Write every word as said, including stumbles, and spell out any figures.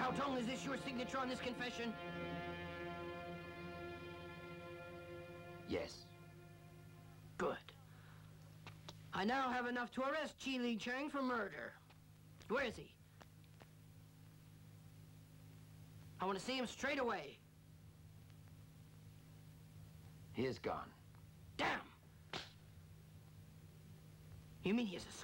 Cao Tong, is this your signature on this confession? Yes. Good. I now have enough to arrest Chi Li Chang for murder. Where is he? I want to see him straight away. He is gone. Damn! You mean he has a